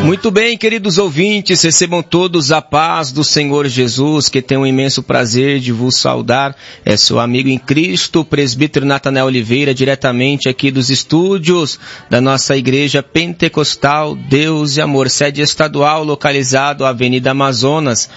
Muito bem, queridos ouvintes, recebam todos a paz do Senhor Jesus, que tem um imenso prazer de vos saudar. É seu amigo em Cristo, presbítero Natanael Oliveira, diretamente aqui dos estúdios da nossa Igreja Pentecostal Deus e Amor, sede estadual, localizado Avenida Amazonas,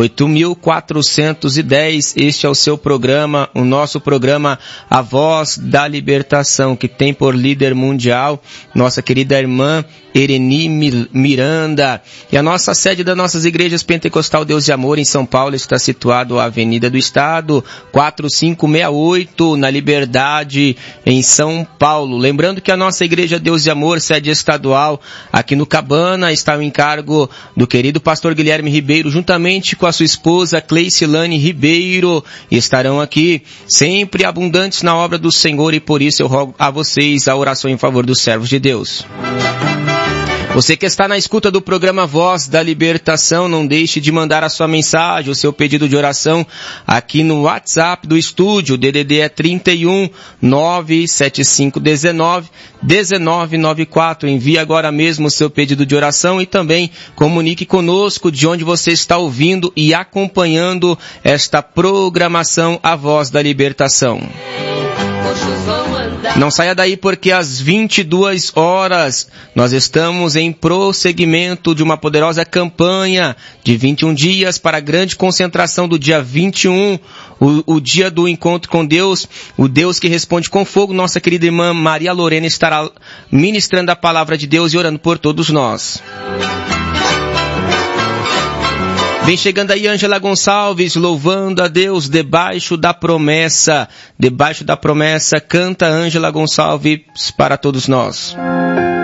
8.410. Este é o seu programa, o nosso programa A Voz da Libertação, que tem por líder mundial nossa querida irmã Ereni Miranda. E a nossa sede das nossas igrejas Pentecostal Deus e Amor em São Paulo está situado à Avenida do Estado, 4568, na Liberdade, em São Paulo. Lembrando que a nossa igreja Deus e Amor, sede estadual, aqui no Cabana, está ao encargo do querido pastor Guilherme Ribeiro, juntamente com a sua esposa Cleicilane Ribeiro. Estarão aqui sempre abundantes na obra do Senhor, e por isso eu rogo a vocês a oração em favor dos servos de Deus. Você que está na escuta do programa Voz da Libertação, não deixe de mandar a sua mensagem, o seu pedido de oração aqui no WhatsApp do estúdio. O DDD é 31 97519 1994. Envie agora mesmo o seu pedido de oração e também comunique conosco de onde você está ouvindo e acompanhando esta programação A Voz da Libertação. Não saia daí, porque às 22 horas nós estamos em prosseguimento de uma poderosa campanha de 21 dias para a grande concentração do dia 21, o dia do encontro com Deus, o Deus que responde com fogo. Nossa querida irmã Maria Lorena estará ministrando a palavra de Deus e orando por todos nós. Vem chegando aí Ângela Gonçalves, louvando a Deus debaixo da promessa. Debaixo da promessa, canta Ângela Gonçalves para todos nós.